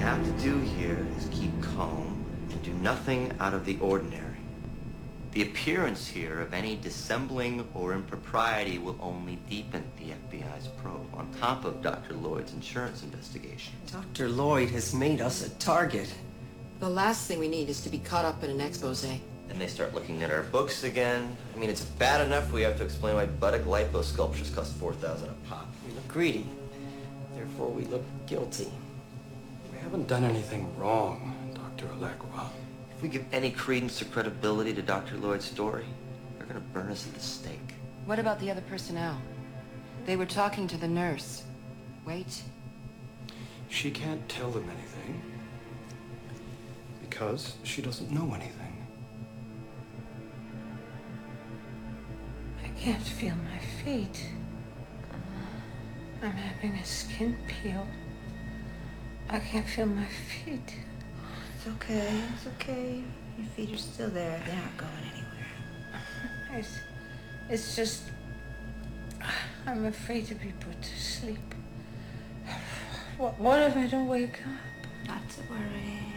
have to do here is keep calm and do nothing out of the ordinary. The appearance here of any dissembling or impropriety will only deepen the FBI's probe on top of Dr. Lloyd's insurance investigation. Dr. Lloyd has made us a target. The last thing we need is to be caught up in an expose. And they start looking at our books again. I mean, it's bad enough we have to explain why buttock lipo sculptures cost $4,000 a pop. We look greedy. Therefore, we look guilty. We haven't done anything wrong, Dr. Allegra. If we give any credence or credibility to Dr. Lloyd's story, they're gonna burn us at the stake. What about the other personnel? They were talking to the nurse. Wait. She can't tell them anything because she doesn't know anything. I can't feel my feet. I'm having a skin peel. I can't feel my feet. It's okay. It's okay. Your feet are still there. They're not going anywhere. It's just... I'm afraid to be put to sleep. What if I don't wake up? Not to worry.